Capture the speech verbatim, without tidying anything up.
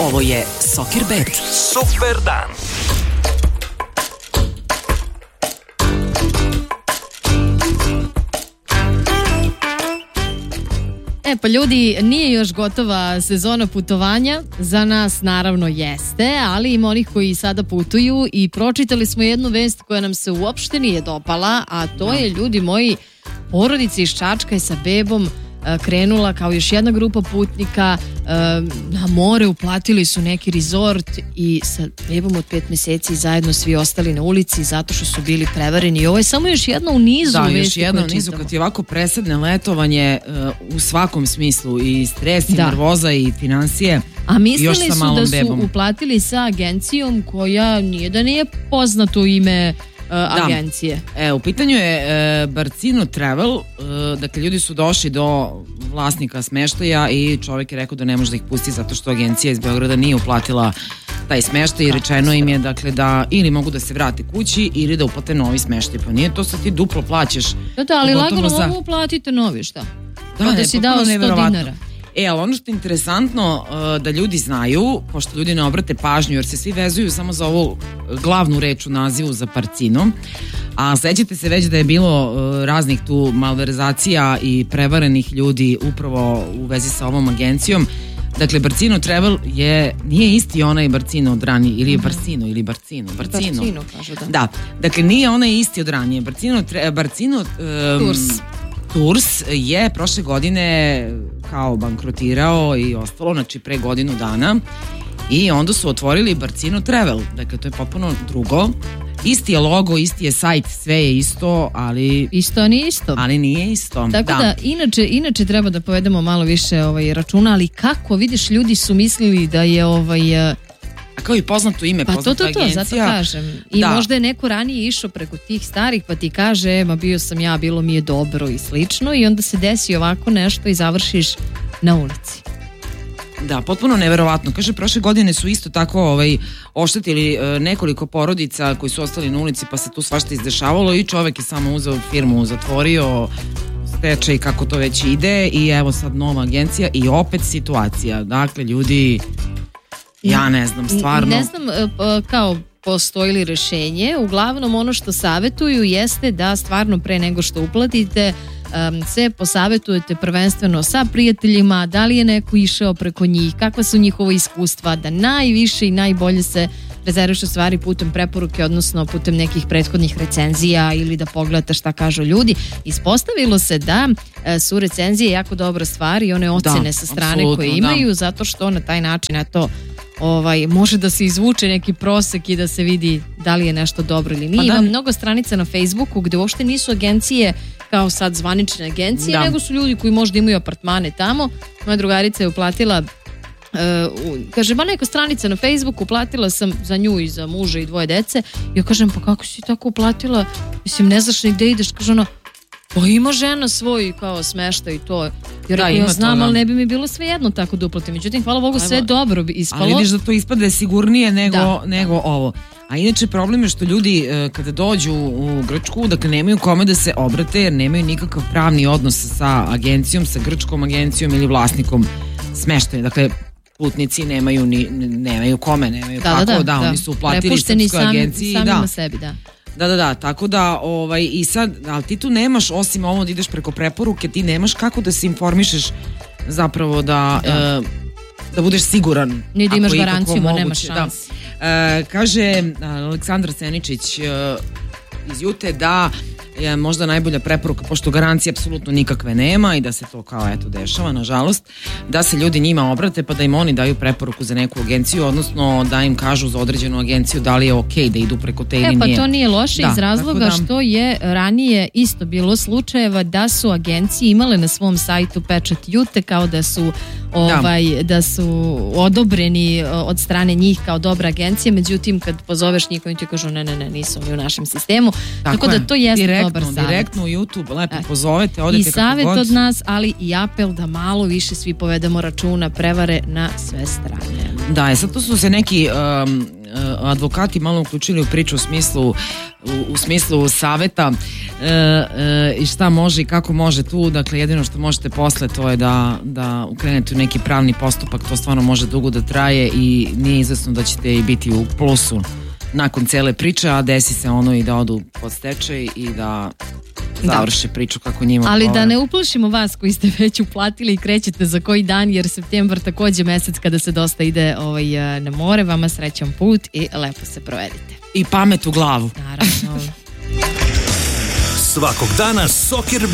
Ovo je Soccerbet. Super dan. E pa ljudi, nije još gotova sezona putovanja, za nas naravno jeste, ali ima onih koji sada putuju i pročitali smo jednu vest koja nam se uopšte nije dopala, a to je, ljudi moji, porodica iz Čačka je sa bebom krenula kao još jedna grupa putnika na more, uplatili su neki rezort i sa bebom od pet meseci zajedno svi ostali na ulici zato što su bili prevareni. I ovo je samo još jedno u nizu. Da, još jedno u nizu kad je ovako presadne letovanje uh, u svakom smislu, i stres, i da. nervoza, i financije. A mislili su da su bebom. uplatili sa agencijom koja nije da nije poznato ime Uh, agencije. E, u pitanju je uh, Barcino Travel, uh, dakle ljudi su došli do vlasnika smeštaja i čovjek je rekao da ne može da ih pusti zato što agencija iz Beograda nije uplatila taj smeštaj i rečeno im je dakle da ili mogu da se vrate kući ili da uplate novi smeštaj. Pa nije to sad ti duplo plaćaš. Da, da, ali lagano za... mogu uplatiti novi, šta? Da, pa ne, da si dao sto dinara. E, ali ono što je interesantno uh, da ljudi znaju, pošto ljudi ne obrate pažnju jer se svi vezuju samo za ovu glavnu reč u nazivu za Barcino, a sećate se već da je bilo uh, raznih tu malverzacija i prevarenih ljudi upravo u vezi sa ovom agencijom. Dakle, Barcino Travel je, nije isti onaj Barcino od ranije, ili je Barcino, ili Barcino, Barcino. Barcino, kaže da. Da, dakle, nije onaj isti od ranije. Barcino, Barcino um, Tours. Tours je prošle godine kao bankrotirao i ostalo, znači pre godinu dana, i onda su otvorili Barcino Travel, dakle to je potpuno drugo, isti je logo, isti je sajt, sve je isto, ali isto nije isto, ali nije isto. Tako da, da inače, inače treba da povedemo malo više ovaj, računa, ali kako vidiš, ljudi su mislili da je ovaj a kao i poznato ime, pa poznata to, to, to, agencija. zato kažem. I da. Možda je neko ranije išao preko tih starih pa ti kaže, ma bio sam ja, bilo mi je dobro i slično, i onda se desi ovako nešto i završiš na ulici. Da, potpuno neverovatno. Kaže, prošle godine su isto tako ovaj, oštetili e, nekoliko porodica koji su ostali na ulici, pa se tu svašta izdešavalo i čovek je samo uzeo firmu, zatvorio stečaj, kako to već ide, i evo sad nova agencija i opet situacija. Dakle, ljudi, ja ne znam, stvarno. Ne znam kao postoji li rešenje, uglavnom ono što savjetuju jeste da stvarno pre nego što uplatite um, se posavetujete prvenstveno sa prijateljima, da li je neko išao preko njih, kakva su njihova iskustva, da najviše i najbolje se rezervišu stvari putem preporuke, odnosno putem nekih prethodnih recenzija ili da pogledate šta kažu ljudi. Ispostavilo se da e, su recenzije jako dobra stvar i one ocene da, sa strane koje imaju, da. Zato što na taj način na to ovaj, može da se izvuče neki prosek i da se vidi da li je nešto dobro ili nije. Pa da. Ima mnogo stranica na Facebooku gde uopšte nisu agencije kao sad zvanične agencije, da. Nego su ljudi koji možda imaju apartmane tamo. Moja drugarica je uplatila Uh, kaže, ba neka stranica na Facebooku, uplatila sam za nju i za muža i dvoje dece. Ja kažem, pa kako si tako uplatila? Mislim, ne znaš ni gde ideš. Kaže ona, pa ima žena svoj kao smešta i to. Jer da, ja znam, to, ali ne bi mi bilo sve jedno tako da uplatim. Međutim, hvala Bogu, sve dobro bi ispalo. Ali vidiš da to ispade sigurnije nego, da, nego da. Ovo. A inače problem je što ljudi kada dođu u Grčku, dakle nemaju kome da se obrate jer nemaju nikakav pravni odnos sa agencijom, sa grčkom agencijom ili vlasnikom smeštaja. Dakle, putnici nemaju ni, nemaju kome, nemaju da, kako, da, da, da, oni su uplatili srpskoj agenciji. Samima da. sebi, da. Da, da, da, tako da, ovaj, i sad, ali ti tu nemaš, osim ovo da ideš preko preporuke, ti nemaš kako da se informišeš zapravo da, da, uh, da budeš siguran. Ni da imaš garanciju, ma nemaš šans. Da. Uh, kaže Aleksandar Seničić uh, iz Jute da je možda najbolja preporuka, pošto garancije apsolutno nikakve nema i da se to kao eto dešava, nažalost, da se ljudi njima obrate pa da im oni daju preporuku za neku agenciju, odnosno da im kažu za određenu agenciju da li je okej da idu preko te ili nije. E pa to nije loše da, iz razloga da, što je ranije isto bilo slučajeva da su agencije imale na svom sajtu pečat Jute kao da su ovaj, da. da su odobreni od strane njih kao dobra agencija, međutim kad pozoveš njih oni ti kažu ne, ne, ne, nisu oni u našem sistemu. Tako, Tako da to jeste direktno, dobar savjet. Direktno u YouTube, lepo pozovete, odete kako god. I savjet od nas, ali i apel da malo više svi povedemo računa, prevare na sve strane. Da, sad to su se neki um, advokati malo uključili u priču u smislu, u, u smislu saveta e, e, i šta može i kako može tu. Dakle, jedino što možete posle to je da, da ukrenete u neki pravni postupak. To stvarno može dugo da traje i nije izvesno da ćete i biti u plusu nakon cele priče, a desi se ono i da odu pod stečaj i da završe priču kako njima ali povara. Da ne uplašimo vas koji ste već uplatili i krećete za koji dan, jer septembar takođe mesec kada se dosta ide ovaj, na more. Vama srećan put i lepo se provedite. I pamet u glavu. Naravno. Svakog dana Sokir